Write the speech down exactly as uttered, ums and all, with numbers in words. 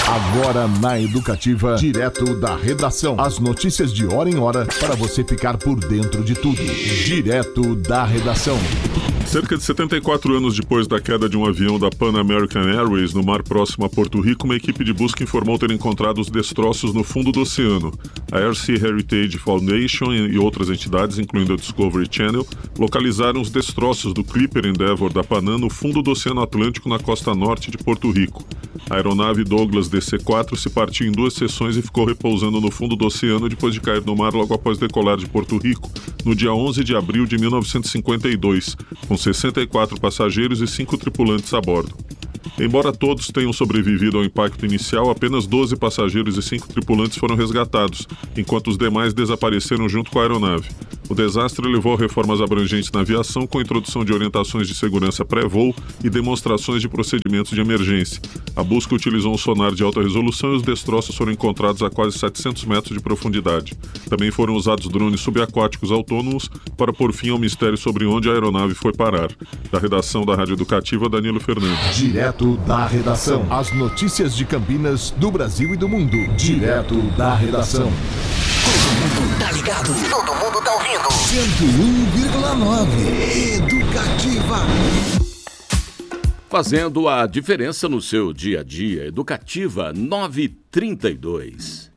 Agora na Educativa, direto da redação. As notícias de hora em hora para você ficar por dentro de tudo. Direto da redação. Cerca de setenta e quatro anos depois da queda de um avião da Pan American Airways no mar próximo a Porto Rico, uma equipe de busca informou ter encontrado os destroços no fundo do oceano. A Air Sea Heritage Foundation e outras entidades, incluindo a Discovery Channel, localizaram os destroços do Clipper Endeavour da Panam no fundo do Oceano Atlântico na costa norte de Porto Rico. A aeronave Douglas D C quatro se partiu em duas seções e ficou repousando no fundo do oceano depois de cair no mar logo após decolar de Porto Rico, no dia onze de abril de mil novecentos e cinquenta e dois, com sessenta e quatro passageiros e cinco tripulantes a bordo. Embora todos tenham sobrevivido ao impacto inicial, apenas doze passageiros e cinco tripulantes foram resgatados, enquanto os demais desapareceram junto com a aeronave. O desastre levou a reformas abrangentes na aviação, com a introdução de orientações de segurança pré-voo e demonstrações de procedimentos de emergência. A busca utilizou um sonar de alta resolução e os destroços foram encontrados a quase setecentos metros de profundidade. Também foram usados drones subaquáticos autônomos para pôr fim ao mistério sobre onde a aeronave foi parar. Da redação da Rádio Educativa, Danilo Fernandes. Direto da redação. As notícias de Campinas, do Brasil e do mundo. Direto da redação. Todo mundo tá ligado. Todo mundo tá ouvindo. cento e um vírgula nove. Educativa. Fazendo a diferença no seu dia a dia. Educativa nove trinta e dois.